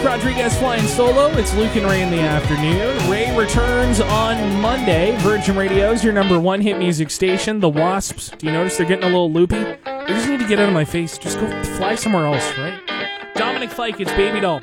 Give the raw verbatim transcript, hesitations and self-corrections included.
Rodriguez flying solo. It's Luke and Ray in the afternoon. Ray returns on Monday. Virgin Radio's your number one hit music station. The Wasps. Do you notice they're getting a little loopy? They just need to get out of my face. Just go fly somewhere else, right? Dominic Fike, it's Baby Doll.